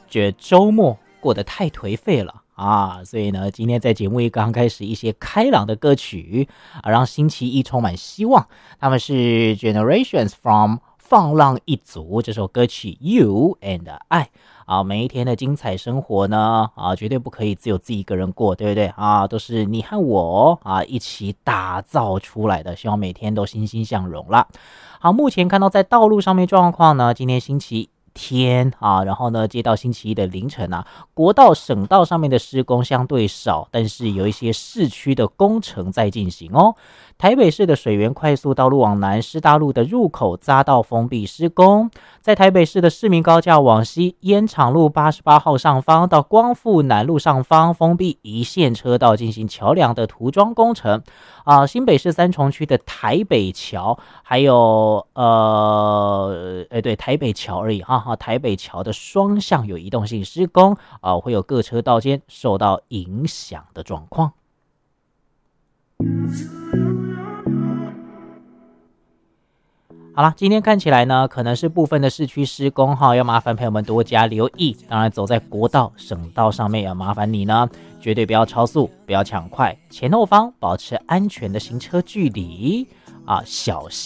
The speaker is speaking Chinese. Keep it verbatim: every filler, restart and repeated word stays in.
觉得周末过得太颓废了啊，所以呢，今天在节目一刚开始一些开朗的歌曲啊，让星期一充满希望。他们是 Generations from 放浪一族这首歌曲 You and I 啊，每一天的精彩生活呢啊，绝对不可以只有自己一个人过，对不对啊？都是你和我啊一起打造出来的，希望每天都欣欣向荣啦。好，目前看到在道路上面状况呢，今天星期天啊，然后呢，接到星期一的凌晨啊，国道、省道上面的施工相对少，但是有一些市区的工程在进行哦。台北市的水源快速道路往南师大路的入口匝道封闭施工，在台北市的市民高架往西烟厂路八十八号上方到光复南路上方封闭一线车道进行桥梁的涂装工程啊。新北市三重区的台北桥，还有呃，哎对，台北桥而已哈哈，台北桥的双向有移动性施工啊，会有各车道间受到影响的状况。好了，今天看起来呢，可能是部分的市区施工哈，要麻烦朋友们多加留意。当然，走在国道、省道上面，要麻烦你呢，绝对不要超速，不要抢快，前后方保持安全的行车距离啊，小心。